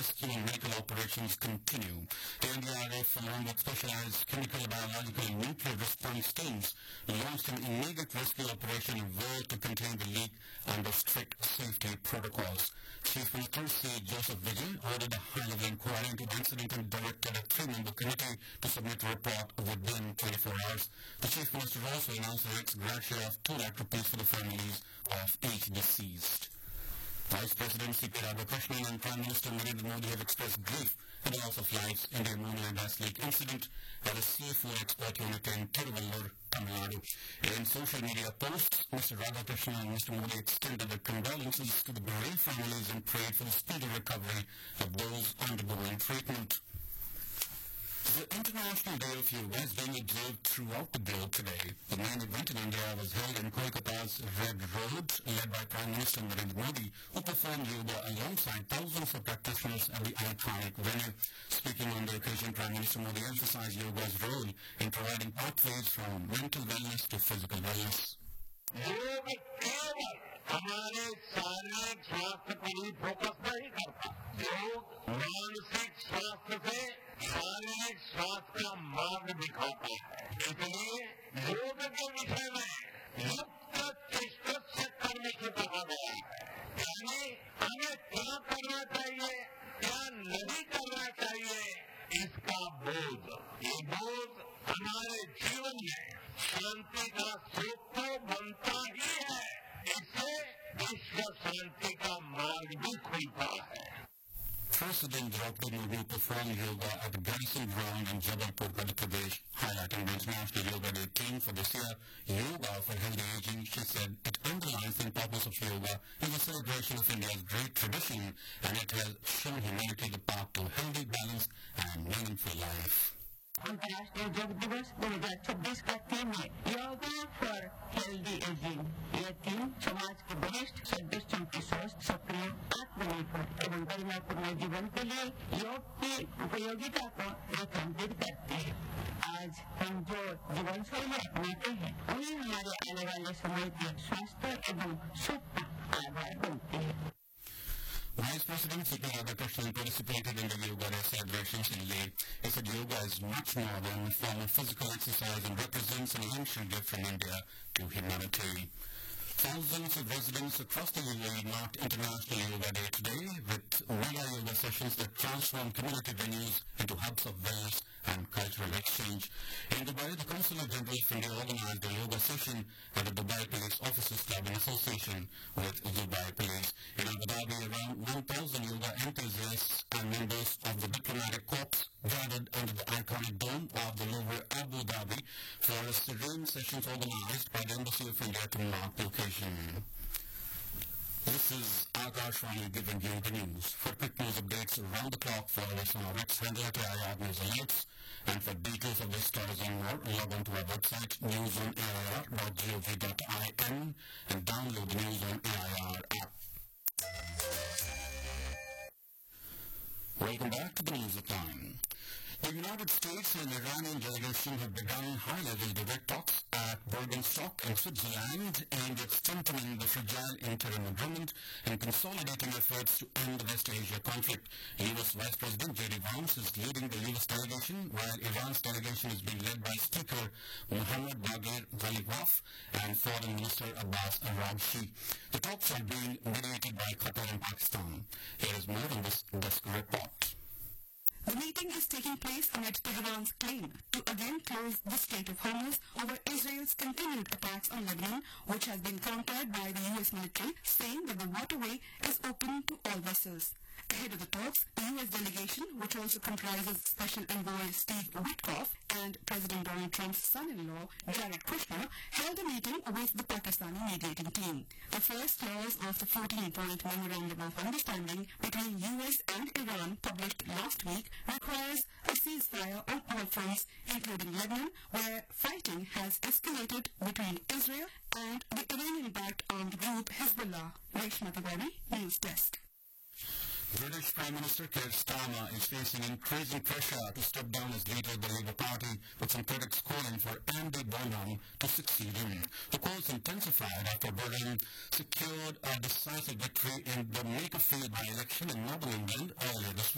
rescue and medical operations continue. The NDRF, along with specialized chemical, biological and nuclear response teams, launched an immediate rescue operation in Vault to contain the leak under strict safety protocols. Chief Minister C. Joseph Vijay ordered a high-level inquiry into the incident and directed a three-member committee to submit a report within 24 hours. The Chief Minister also announced an ex gratia of 2 lakh rupees for the families of each deceased. Vice President C.P. Radhakrishnan and Prime Minister Narendra Modi have expressed grief at the loss of lives in the ammonia gas leak incident at a seafood export unit in Tiruvallur, Tamil Nadu. In social media posts, Mr. Radhakrishnan and Mr. Modi extended their condolences to the bereaved families and prayed for the speedy recovery of those undergoing treatment. The International Day of Yoga is being observed throughout the globe today. The main event in India was held in Kolkata's Red Road, led by Prime Minister Narendra Modi, who performed yoga alongside thousands of practitioners at the iconic venue. Speaking on the occasion, Prime Minister Modi emphasized yoga's role in providing pathways from mental wellness to physical wellness. योग केवल हमारे शारीरिक स्वास्थ्य पर ही focus नहीं करता, योग मानसिक स्वास्थ्य से शारीरिक स्वास्थ्य का मार्ग दिखाता है। इसलिए योग के विषय में युक्त चेष्ट से करने को कहा गया है, यानी हमें क्या करना चाहिए, क्या नहीं करना चाहिए, इसका बोध। ये बोध हमारे जीवन में शांति का स्रोत बनता ही है, इससे विश्व शांति का मार्ग भी खुलता है। President Draupadi Murmu performed yoga at the Garrison Ground in Jabalpur, Madhya Pradesh, highlighting the International Yoga Day theme for this year, Yoga for Healthy Aging. She said it underlines the importance of yoga as a celebration of India's great tradition, and it has shown humanity the path to healthy, balanced and meaningful life. अंतर्राष्ट्रीय योग दिवस 2026 का theme है yoga for healthy ageing. यह theme समाज के वरिष्ठ सदस्यों की स्वस्थ, सक्रिय, आत्मनिर्भर एवं गरिमापूर्ण जीवन के लिए योग की उपयोगिता को रेखांकित करती है। आज हम जो जीवन शैली अपनाते हैं उन्हें हमारे आने वाले समय के स्वास्थ्य एवं सुख का आधार बनते हैं। Vice President C.P. Radhakrishnan participated in the Yoga Day celebrations in Leh. He said yoga is much more than a form of physical exercise and represents an ancient gift from India to humanity. Thousands of residents across the UAE marked International Yoga Day today with mega yoga sessions that transform community venues into hubs of wellness and cultural exchange. In Dubai, the Consulate General of India organized a yoga session at the Dubai Police Officers Club in association with Dubai Police. In Abu Dhabi, around 1,000 yoga enthusiasts and members of the diplomatic corps gathered under the iconic dome of the Louvre, Abu Dhabi, for a serene sessions organized by the Embassy of India to mark the occasion. This is Akashvani giving you the news. For quick news updates around the clock, follow us on our X handle at AIR News Alerts. And for details of this stories and more, log on to our website, newsonair.gov.in, and download the News on AIR app. Welcome back to the news at time. The United States and Iranian delegation have begun high-level direct talks at Bergenstock in Switzerland aimed at strengthening the fragile interim agreement and consolidating efforts to end the West Asia conflict. U.S. Vice President J.D. Vance is leading the U.S. delegation, while Iran's delegation is being led by Speaker Mohammad Baghir Ghalibaf and Foreign Minister Abbas Araghchi. The talks are being mediated by Qatar and Pakistan. Here is more on this desk report. The meeting is taking place amid Tehran's claim to again close the Strait of Hormuz over Israel's continued attacks on Lebanon, which has been countered by the U.S. military, saying that the waterway is open to all vessels. Ahead of the talks, the U.S. delegation, which also comprises Special Envoy Steve Witkoff and President Donald Trump's son-in-law, Jared Kushner, held a meeting with the Pakistani mediating team. The first clause of the 14-point Memorandum of Understanding between U.S. and Iran, published last week, requires a ceasefire on all fronts, including Lebanon, where fighting has escalated between Israel and the Iranian-backed armed group Hezbollah. Reshma Tiwari, News Desk. British Prime Minister Keir Starmer is facing increasing pressure to step down as leader of the Labour Party, with some critics calling for Andy Burnham to succeed him. The calls intensified after Burnham secured a decisive victory in the Makerfield by-election in Northern England earlier this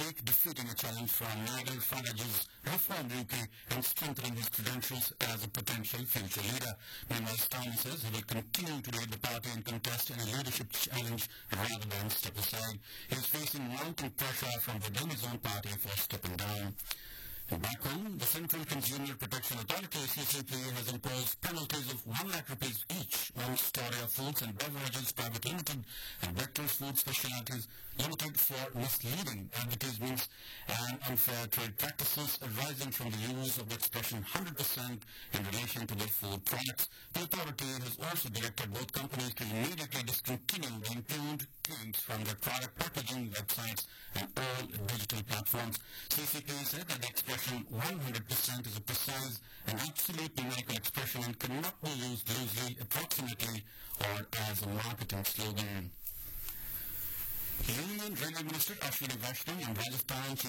defeating a challenge from Nigel Farage's Reform UK and strengthening his credentials as a potential future leader. Meanwhile, Starmer says he will continue to lead the party and contest in a leadership challenge rather than step aside. He is facing mounting pressure from within his own party for stepping down. Back home, the Central Consumer Protection Authority, CCP, has imposed penalties of 1 lakh rupees each on Storia Foods and Beverages Private Limited and Vectors Food Specialities Limited for misleading advertisements and unfair trade practices arising from the use of the expression 100% in relation to their food products. The authority has also directed both companies to immediately discontinue the impugned claims from their product packaging websites and all digital platforms. CCP said that the expression 100% is a precise and absolute numerical expression and cannot be used loosely, approximately, or as a marketing slogan. Union Railway Minister Ashwini Vaishnaw and Rajasthan